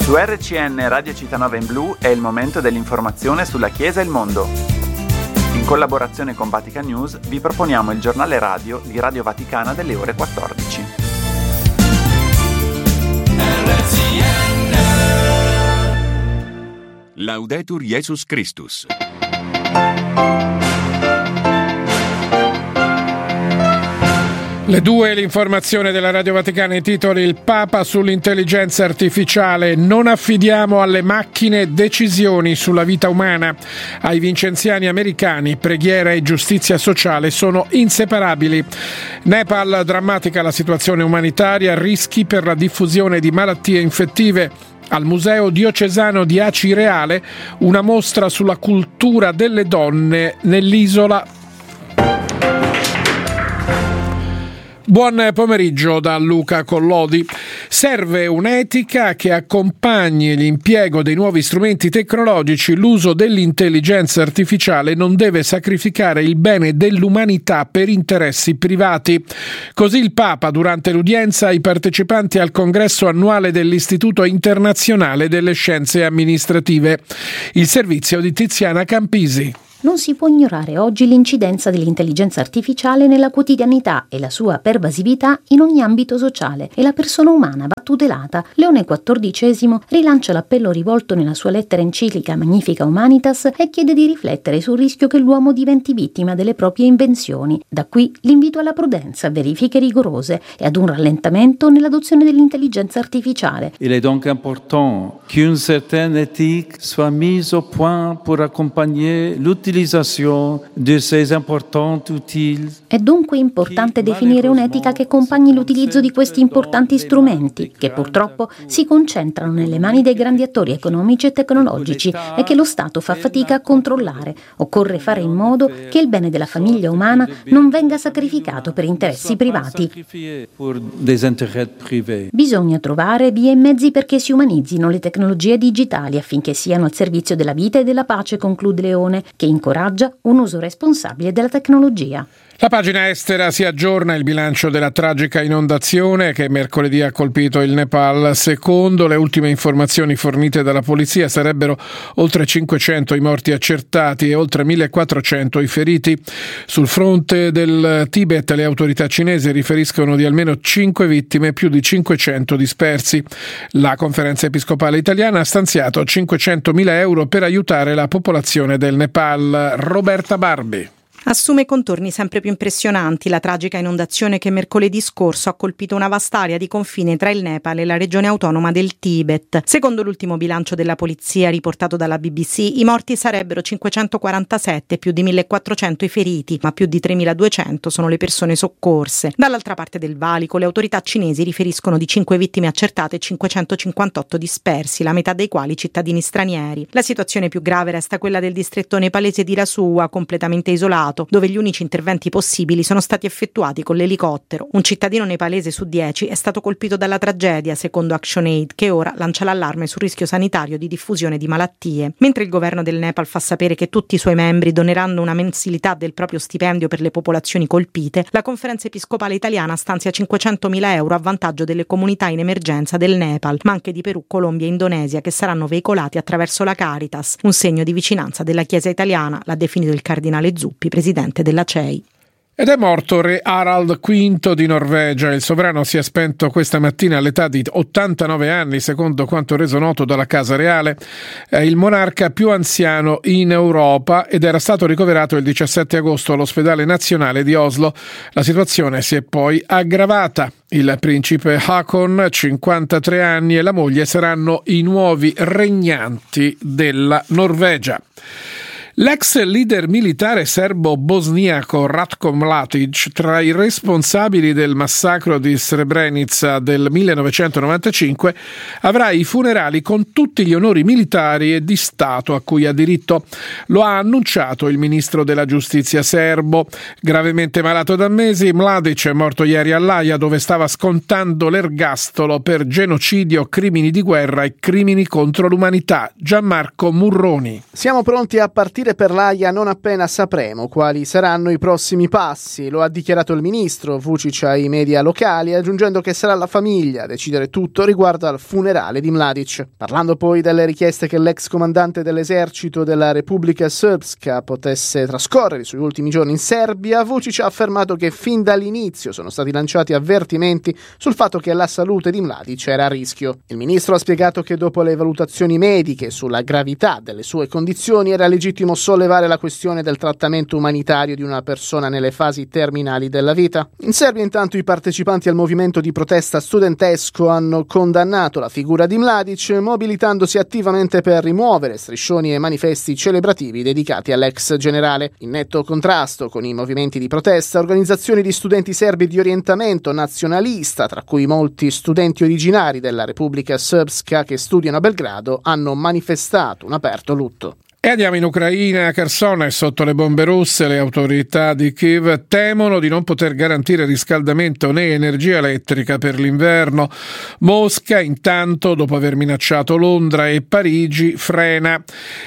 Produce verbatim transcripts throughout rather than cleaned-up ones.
Su R C N Radio Città in Blu è il momento dell'informazione sulla Chiesa e il mondo. In collaborazione con Vatican News vi proponiamo il giornale radio di Radio Vaticana delle ore quattordici. R C N. Laudetur Jesus Christus. Le due, l'informazione della Radio Vaticana, i titoli: il Papa sull'intelligenza artificiale, non affidiamo alle macchine decisioni sulla vita umana. Ai vincenziani americani, preghiera e giustizia sociale sono inseparabili. Nepal, drammatica la situazione umanitaria, rischi per la diffusione di malattie infettive. Al Museo Diocesano di Acireale, una mostra sulla cultura delle donne nell'isola. Buon pomeriggio da Luca Collodi. Serve un'etica che accompagni l'impiego dei nuovi strumenti tecnologici. L'uso dell'intelligenza artificiale non deve sacrificare il bene dell'umanità per interessi privati. Così il Papa durante l'udienza ai partecipanti al congresso annuale dell'Istituto Internazionale delle Scienze Amministrative. Il servizio di Tiziana Campisi. Non si può ignorare oggi l'incidenza dell'intelligenza artificiale nella quotidianità e la sua pervasività in ogni ambito sociale, e la persona umana va tutelata. Leone quattordicesimo rilancia l'appello rivolto nella sua lettera enciclica Magnifica Humanitas e chiede di riflettere sul rischio che l'uomo diventi vittima delle proprie invenzioni. Da qui l'invito alla prudenza, verifiche rigorose e ad un rallentamento nell'adozione dell'intelligenza artificiale. Il est donc important qu'une certaine éthique soit mise au point pour accompagner l'utilisation de ces importants outils. È dunque importante definire un'etica che accompagni l'utilizzo di questi importanti strumenti, che purtroppo si concentrano nelle mani dei grandi attori economici e tecnologici e che lo Stato fa fatica a controllare. Occorre fare in modo che il bene della famiglia umana non venga sacrificato per interessi privati. Bisogna trovare vie e mezzi perché si umanizzino le tecnologie digitali affinché siano al servizio della vita e della pace, conclude Leone, che incoraggia un uso responsabile della tecnologia. La pagina estera si aggiorna il bilancio della tragica inondazione che mercoledì ha colpito il Nepal. Secondo le ultime informazioni fornite dalla polizia sarebbero oltre cinquecento i morti accertati e oltre millequattrocento i feriti. Sul fronte del Tibet le autorità cinesi riferiscono di almeno cinque vittime e più di cinquecento dispersi. La Conferenza Episcopale Italiana ha stanziato cinquecentomila euro per aiutare la popolazione del Nepal. Roberta Barbi. Assume contorni sempre più impressionanti la tragica inondazione che mercoledì scorso ha colpito una vasta area di confine tra il Nepal e la regione autonoma del Tibet. Secondo l'ultimo bilancio della polizia riportato dalla B B C, i morti sarebbero cinquecentoquarantasette, più di millequattrocento i feriti, ma più di tremiladuecento sono le persone soccorse. Dall'altra parte del valico le autorità cinesi riferiscono di cinque vittime accertate e cinquecentocinquantotto dispersi, la metà dei quali cittadini stranieri. La situazione più grave resta quella del distretto nepalese di Rasua, completamente isolato, dove gli unici interventi possibili sono stati effettuati con l'elicottero. Un cittadino nepalese su dieci è stato colpito dalla tragedia, secondo ActionAid, che ora lancia l'allarme sul rischio sanitario di diffusione di malattie. Mentre il governo del Nepal fa sapere che tutti i suoi membri doneranno una mensilità del proprio stipendio per le popolazioni colpite, la Conferenza Episcopale Italiana stanzia cinquecentomila euro a vantaggio delle comunità in emergenza del Nepal, ma anche di Perù, Colombia e Indonesia, che saranno veicolati attraverso la Caritas, un segno di vicinanza della Chiesa italiana, l'ha definito il cardinale Zuppi, presidente della C E I. Ed è morto re Harald quinto di Norvegia. Il sovrano si è spento questa mattina all'età di ottantanove anni, secondo quanto reso noto dalla Casa Reale. È il monarca più anziano in Europa ed era stato ricoverato il diciassette agosto all'ospedale nazionale di Oslo. La situazione si è poi aggravata. Il principe Haakon, cinquantatré anni, e la moglie saranno i nuovi regnanti della Norvegia. L'ex leader militare serbo-bosniaco Ratko Mladic, tra i responsabili del massacro di Srebrenica del millenovecentonovantacinque, avrà i funerali con tutti gli onori militari e di Stato a cui ha diritto. Lo ha annunciato il ministro della giustizia serbo. Gravemente malato da mesi, Mladic è morto ieri all'Aia, dove stava scontando l'ergastolo per genocidio, crimini di guerra e crimini contro l'umanità. Gianmarco Murroni. Siamo pronti a partire partire per l'Aia non appena sapremo quali saranno i prossimi passi. Lo ha dichiarato il ministro Vučić ai media locali, aggiungendo che sarà la famiglia a decidere tutto riguardo al funerale di Mladić. Parlando poi delle richieste che l'ex comandante dell'esercito della Repubblica Srpska potesse trascorrere i suoi ultimi giorni in Serbia, Vučić ha affermato che fin dall'inizio sono stati lanciati avvertimenti sul fatto che la salute di Mladić era a rischio. Il ministro ha spiegato che dopo le valutazioni mediche sulla gravità delle sue condizioni era legittimo sollevare la questione del trattamento umanitario di una persona nelle fasi terminali della vita. In Serbia intanto i partecipanti al movimento di protesta studentesco hanno condannato la figura di Mladić, mobilitandosi attivamente per rimuovere striscioni e manifesti celebrativi dedicati all'ex generale. In netto contrasto con i movimenti di protesta, organizzazioni di studenti serbi di orientamento nazionalista, tra cui molti studenti originari della Repubblica Srpska che studiano a Belgrado, hanno manifestato un aperto lutto. E andiamo in Ucraina. Kherson è sotto le bombe russe. Le autorità di Kiev temono di non poter garantire riscaldamento né energia elettrica per l'inverno. Mosca, intanto, dopo aver minacciato Londra e Parigi, frena.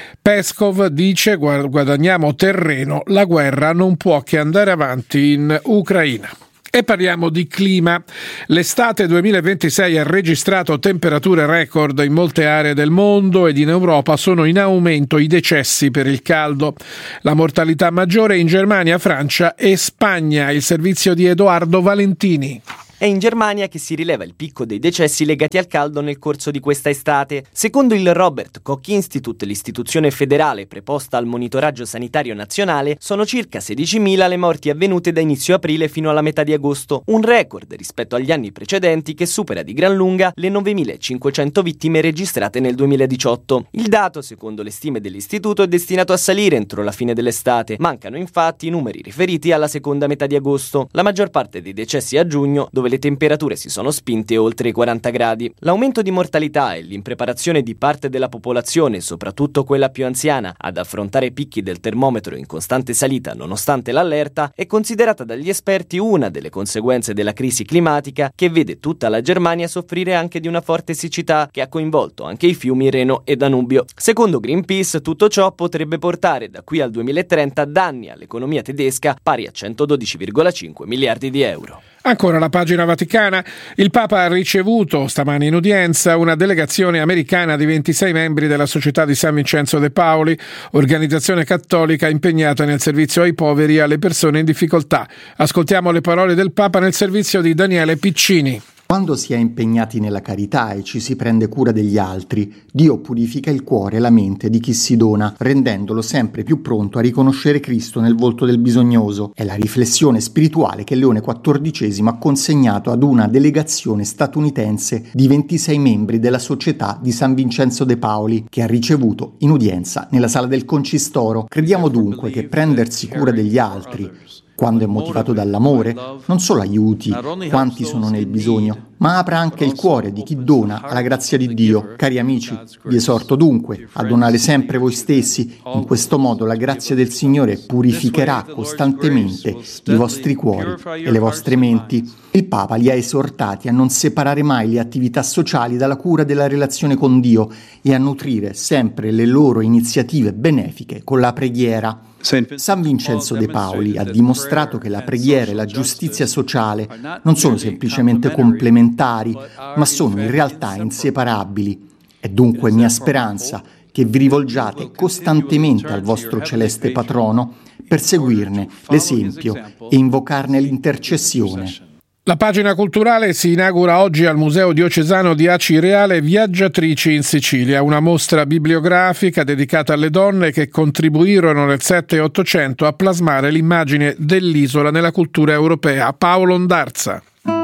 Peskov dice: guadagniamo terreno, la guerra non può che andare avanti in Ucraina. E parliamo di clima. L'estate duemilaventisei ha registrato temperature record in molte aree del mondo ed in Europa sono in aumento i decessi per il caldo. La mortalità maggiore è in Germania, Francia e Spagna. Il servizio di Edoardo Valentini. È in Germania che si rileva il picco dei decessi legati al caldo nel corso di questa estate. Secondo il Robert Koch Institute, l'istituzione federale preposta al monitoraggio sanitario nazionale, sono circa sedicimila le morti avvenute da inizio aprile fino alla metà di agosto, un record rispetto agli anni precedenti che supera di gran lunga le novemilacinquecento vittime registrate nel duemiladiciotto. Il dato, secondo le stime dell'istituto, è destinato a salire entro la fine dell'estate. Mancano infatti i numeri riferiti alla seconda metà di agosto. La maggior parte dei decessi a giugno, dove le temperature si sono spinte oltre i quaranta gradi. L'aumento di mortalità e l'impreparazione di parte della popolazione, soprattutto quella più anziana, ad affrontare picchi del termometro in costante salita nonostante l'allerta, è considerata dagli esperti una delle conseguenze della crisi climatica che vede tutta la Germania soffrire anche di una forte siccità che ha coinvolto anche i fiumi Reno e Danubio. Secondo Greenpeace, tutto ciò potrebbe portare da qui al duemilatrenta danni all'economia tedesca pari a centododici virgola cinque miliardi di euro. Ancora la pagina vaticana. Il Papa ha ricevuto stamani in udienza una delegazione americana di ventisei membri della Società di San Vincenzo de Paoli, organizzazione cattolica impegnata nel servizio ai poveri e alle persone in difficoltà. Ascoltiamo le parole del Papa nel servizio di Daniele Piccini. Quando si è impegnati nella carità e ci si prende cura degli altri, Dio purifica il cuore e la mente di chi si dona, rendendolo sempre più pronto a riconoscere Cristo nel volto del bisognoso. È la riflessione spirituale che Leone quattordicesimo ha consegnato ad una delegazione statunitense di ventisei membri della Società di San Vincenzo de Paoli, che ha ricevuto in udienza nella sala del Concistoro. Crediamo dunque che prendersi cura degli altri, quando è motivato dall'amore, non solo aiuti quanti sono nel bisogno, ma apra anche il cuore di chi dona alla grazia di Dio. Cari amici, vi esorto dunque a donare sempre voi stessi. In questo modo la grazia del Signore purificherà costantemente i vostri cuori e le vostre menti. Il Papa li ha esortati a non separare mai le attività sociali dalla cura della relazione con Dio e a nutrire sempre le loro iniziative benefiche con la preghiera. San Vincenzo de Paoli ha dimostrato che la preghiera e la giustizia sociale non sono semplicemente complementari, ma sono in realtà inseparabili. È dunque mia speranza che vi rivolgiate costantemente al vostro celeste patrono per seguirne l'esempio e invocarne l'intercessione. La pagina culturale si inaugura oggi al Museo Diocesano di Acireale Viaggiatrici in Sicilia, una mostra bibliografica dedicata alle donne che contribuirono nel sette e ottocento a plasmare l'immagine dell'isola nella cultura europea. Paolo Ondarza.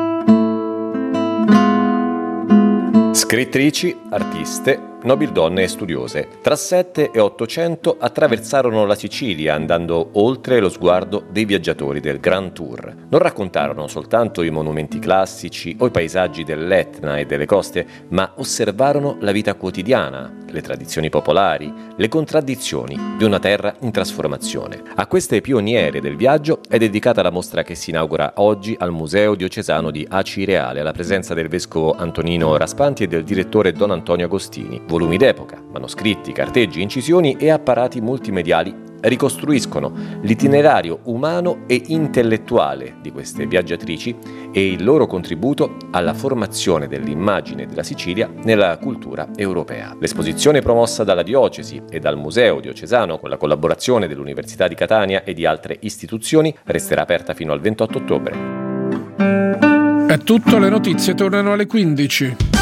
Scrittrici, artiste, nobildonne e studiose. Tra sette e ottocento attraversarono la Sicilia andando oltre lo sguardo dei viaggiatori del Grand Tour. Non raccontarono soltanto i monumenti classici o i paesaggi dell'Etna e delle coste, ma osservarono la vita quotidiana, le tradizioni popolari, le contraddizioni di una terra in trasformazione. A queste pioniere del viaggio è dedicata la mostra che si inaugura oggi al Museo Diocesano di Acireale, alla presenza del vescovo Antonino Raspanti e del direttore Don Antonio Agostini. Volumi d'epoca, manoscritti, carteggi, incisioni e apparati multimediali ricostruiscono l'itinerario umano e intellettuale di queste viaggiatrici e il loro contributo alla formazione dell'immagine della Sicilia nella cultura europea. L'esposizione promossa dalla diocesi e dal Museo diocesano con la collaborazione dell'Università di Catania e di altre istituzioni resterà aperta fino al ventotto ottobre. È tutto, le notizie tornano alle quindici.